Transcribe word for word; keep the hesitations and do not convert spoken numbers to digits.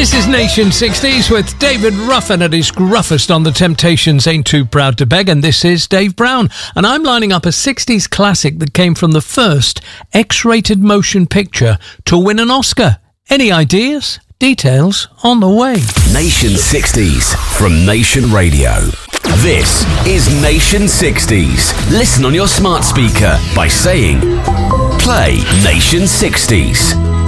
This is Nation sixties with David Ruffin at his gruffest on The Temptations' Ain't Too Proud to Beg, and this is Dave Brown, and I'm lining up a sixties classic that came from the first X-rated motion picture to win an Oscar. Any ideas? Details on the way. Nation sixties from Nation Radio. This is Nation sixties. Listen on your smart speaker by saying, play Nation sixties.